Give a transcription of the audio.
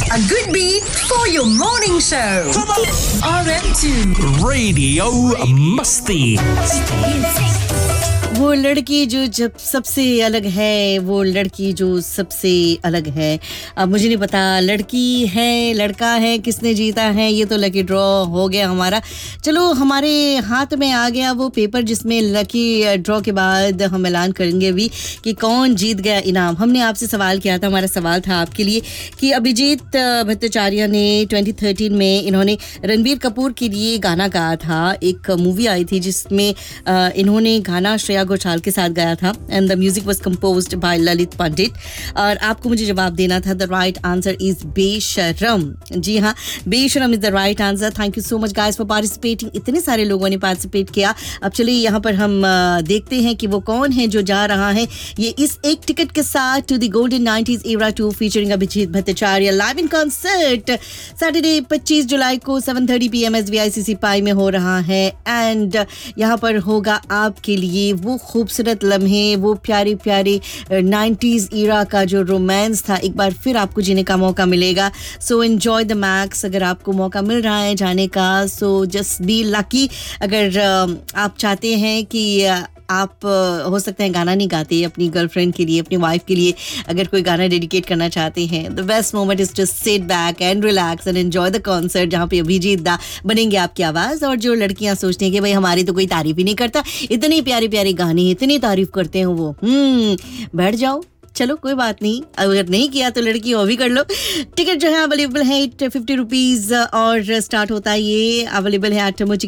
A good beat for your morning show. RM2 Radio Musty. वो लड़की जो जब सबसे अलग है, वो लड़की जो सबसे अलग है। अब मुझे नहीं पता लड़की है लड़का है किसने जीता है, ये तो लकी ड्रॉ हो गया हमारा। चलो हमारे हाथ में आ गया वो पेपर जिसमें लकी ड्रॉ के बाद हम ऐलान करेंगे भी कि कौन जीत गया इनाम। हमने आपसे सवाल किया था, हमारा सवाल था आपके लिए कि अभिजीत भट्टाचार्य ने 2013 में इन्होंने रणबीर कपूर के लिए गाना गाया था। एक मूवी आई थी जिसमें इन्होंने गाना श्रेया घोषाल के साथ गाया था and the music was composed bye Lalit पंडित। और आपको मुझे जवाब देना था। द राइट आंसर इज बेशरम। जी हाँ, बेशरम is the right answer. Thank you so much guys for participating. इतने सारे लोगों ने पार्टिसिपेट किया। अब चलिए यहाँ पर हम देखते हैं कि वो कौन है जो जा रहा है ये इस एक टिकट के साथ to the golden 90s era 2 featuring Abhijit Bhattacharya live in concert Saturday 25 जुलाई को 7:30 PM SVICC पाई में हो रहा है। एंड यहाँ पर होगा आपके लिए वो खूबसूरत लम्हे, वो प्यारे प्यारे 90s era का जो रोमांस था एक बार फिर आपको जीने का मौका मिलेगा। So enjoy the max. अगर आपको मौका मिल रहा है जाने का सो जस्ट बी लकी। अगर आप चाहते हैं कि आप हो सकते हैं गाना नहीं गाते अपनी गर्लफ्रेंड के लिए, अपनी वाइफ के लिए, अगर कोई गाना डेडिकेट करना चाहते हैं, the best moment is just sit back and relax and enjoy the concert जहाँ पे अभिजीत दा बनेंगे आपकी आवाज़। और जो लड़कियाँ सोचती हैं कि भाई हमारी तो कोई तारीफ ही नहीं करता, इतने प्यारे प्यारे गाने, इतनी तारीफ करते हैं वो, बैठ जाओ। चलो कोई बात नहीं, अगर नहीं किया तो लड़की वो भी कर लो। टिकट जो है अवेलेबल है 50 रुपीज़ और स्टार्ट होता है, ये अवेलेबल है एट